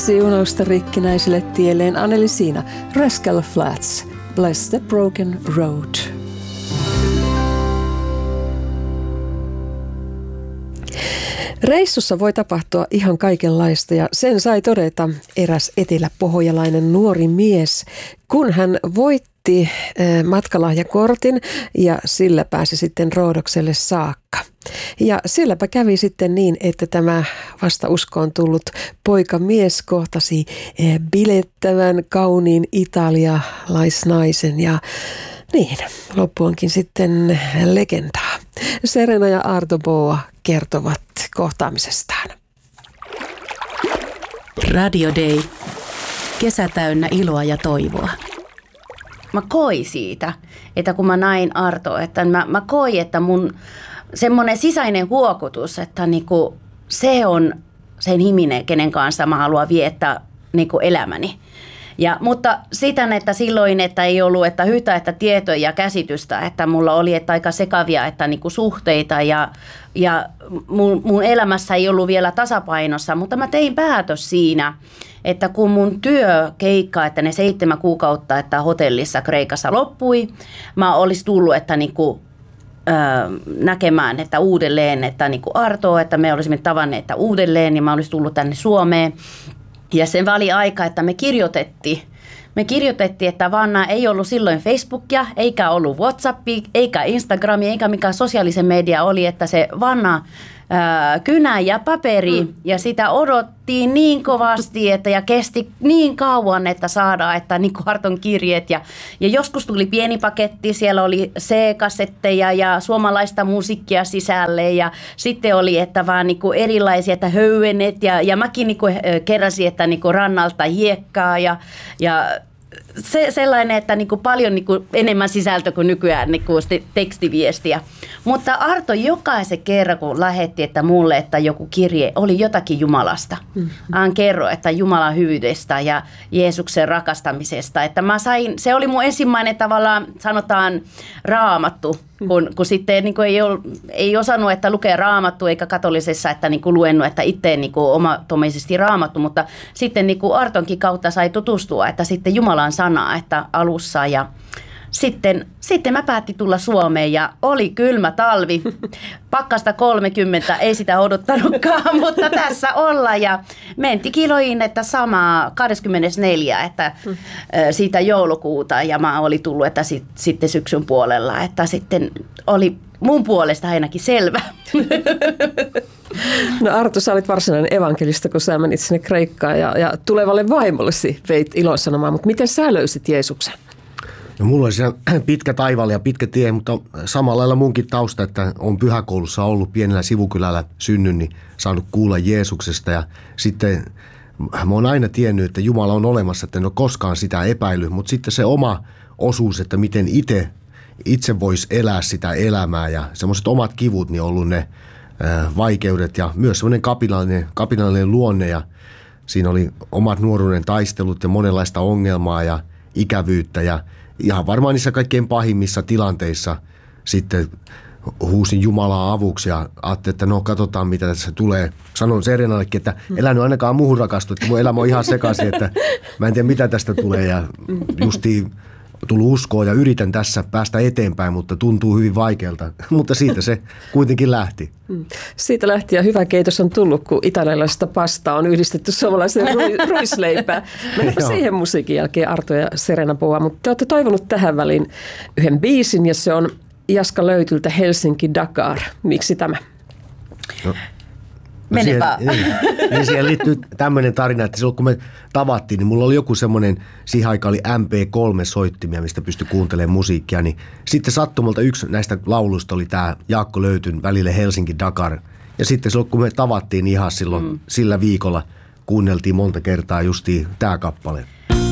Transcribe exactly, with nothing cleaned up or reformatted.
Siunausta rikkinäiselle tielleen Anneli Siina, Rascal Flatts, Bless the Broken Road. Reissussa voi tapahtua ihan kaikenlaista ja sen sai todeta eräs eteläpohjalainen nuori mies, kun hän voitti matkalahjakortin ja sillä pääsi sitten Roodokselle saakka. Ja sielläpä kävi sitten niin, että tämä vasta uskoon tullut poikamies kohtasi bilettävän kauniin italialaisnaisen ja niin, loppu onkin sitten legendaa. Serena ja Arto Boa kertovat kohtaamisestaan. Radio Day. Kesä täynnä iloa ja toivoa. Mä koin siitä, että kun mä näin Artoa, että mä, mä koin, että mun semmoinen sisäinen huokutus, että niinku se on sen ihminen, kenen kanssa mä haluan viettää niinku elämäni. Ja, mutta siten, että silloin, että ei ollut että yhtä että tietoa ja käsitystä, että mulla oli että aika sekavia että niinku suhteita ja, ja mun, mun elämässä ei ollut vielä tasapainossa, mutta mä tein päätös siinä, että kun mun työkeikka, että ne seitsemän kuukautta, että hotellissa Kreikassa loppui, mä olisi tullut, että niinku, ö, näkemään, että uudelleen, että niinku Artoa, että me olisimme tavanneet että uudelleen, niin mä olisin tullut tänne Suomeen. Ja sen väli aika, että me kirjoitettiin. Me kirjoitettiin, että Vanna ei ollut silloin Facebookia, eikä ollut WhatsAppia, eikä Instagramia, eikä mikään sosiaalisen media oli, että se Vanna ää, kynä ja paperi, mm. ja sitä odottiin niin kovasti, että ja kesti niin kauan, että saadaan, että niin kuin Arton kirjeet. Ja, ja joskus tuli pieni paketti, siellä oli C-kasetteja ja suomalaista musiikkia sisälle, ja sitten oli, että vaan niin kuin erilaisia, että höyhenet, ja, ja mäkin niin kuin keräsin, että niin kuin rannalta hiekkaa, ja, ja se, sellainen, että niin kuin paljon niin kuin enemmän sisältö kuin nykyään niin kuin tekstiviestiä. Mutta Arto jokaisen kerran, kun lähetti, että mulle, että joku kirje oli jotakin Jumalasta. Mm-hmm. Hän kerroi, että Jumalan hyvyydestä ja Jeesuksen rakastamisesta. Että mä sain, se oli mun ensimmäinen tavallaan, sanotaan, raamattu. Kun, kun sitten niin kuin ei, ole, ei osannut, että lukee raamattu eikä katolisessa, että niin kuin luennut, että itse niin kuin omatomaisesti raamattu, mutta sitten niin kuin Artonkin kautta sai tutustua, että sitten Jumalan sanaa, että alussa ja sitten, sitten mä päätin tulla Suomeen ja oli kylmä talvi, pakkasta kolmekymmentä, ei sitä odottanutkaan, mutta tässä ollaan ja menti kiloihin, että sama kahdeskymmenesneljäs että siitä joulukuuta ja mä olin tullut, että sit, sitten syksyn puolella, että sitten oli mun puolesta ainakin selvä. No Arto, sä olit varsinainen evankelista, kun sä menit sinne Kreikkaan ja, ja tulevalle vaimollesi veit ilosanomaan, mutta miten sä löysit Jeesuksen? No mulla oli siellä pitkä taivaalla ja pitkä tie, mutta samalla lailla munkin tausta, että on pyhäkoulussa ollut pienellä sivukylällä synnyn, niin saanut kuulla Jeesuksesta. Ja sitten mä oon aina tiennyt, että Jumala on olemassa, että en ole koskaan sitä epäillyt, mutta sitten se oma osuus, että miten itse, itse voisi elää sitä elämää ja semmoiset omat kivut, niin on ollut ne vaikeudet ja myös semmoinen kapinallinen, kapinallinen luonne ja siinä oli omat nuoruuden taistelut ja monenlaista ongelmaa ja ikävyyttä ja ihan varmaan niissä kaikkein pahimmissa tilanteissa sitten huusin Jumalaa avuksi ja ajattelin, että no katsotaan mitä tässä tulee. Sanon Serenallekin, että elä nyt ainakaan muuhun rakastu, että mun elämä on ihan sekaisin, että mä en tiedä mitä tästä tulee ja justiin tullut uskoa ja yritän tässä päästä eteenpäin, mutta tuntuu hyvin vaikealta. Mutta siitä se kuitenkin lähti. Siitä lähti ja hyvä keitos on tullut, kun italialaisesta pastaa on yhdistetty suomalaiseen ruisleipään. Mennäänpä siihen musiikin jälkeen Arto ja Serena Boa, mutta te olette toivonut tähän väliin yhden biisin ja se on Jaska Löytyltä Helsinki Dakar. Miksi tämä? No. No Mene siihen, vaan. niin, niin siihen liittyy tämmöinen tarina, että silloin kun me tavattiin, niin mulla oli joku semmoinen, siihen aikaan oli M P kolme soittimia, mistä pystyi kuuntelemaan musiikkia, niin sitten sattumalta yksi näistä lauluista oli tämä Jaakko Löytyn Välille Helsinki-Dakar. Ja sitten silloin kun me tavattiin ihan silloin mm. sillä viikolla, kuunneltiin monta kertaa justiin tämä kappale.